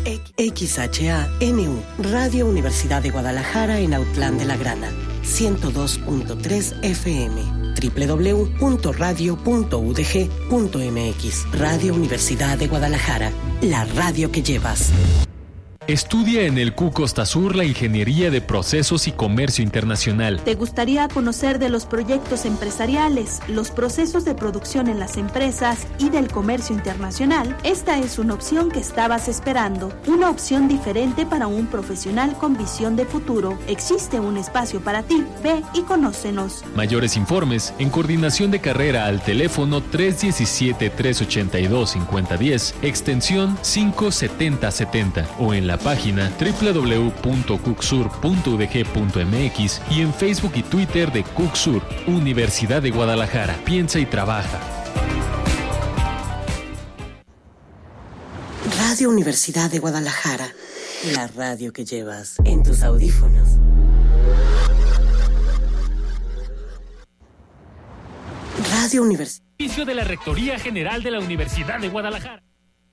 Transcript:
XHANU, Radio Universidad de Guadalajara en Autlán de la Grana, 102.3 FM, www.radio.udg.mx. Radio Universidad de Guadalajara, la radio que llevas. Estudia en el CU Costa Sur la Ingeniería de Procesos y Comercio Internacional. ¿Te gustaría conocer de los proyectos empresariales, los procesos de producción en las empresas y del comercio internacional? Esta es una opción que estabas esperando, una opción diferente para un profesional con visión de futuro. Existe un espacio para ti. Ve y conócenos. Mayores informes en coordinación de carrera al teléfono 317-382-5010, extensión 57070 o en la página www.cucsur.udg.mx y en Facebook y Twitter de Cucsur, Universidad de Guadalajara. Piensa y trabaja. Radio Universidad de Guadalajara, la radio que llevas en tus audífonos. Radio Universidad. Servicio de la Rectoría General de la Universidad de Guadalajara.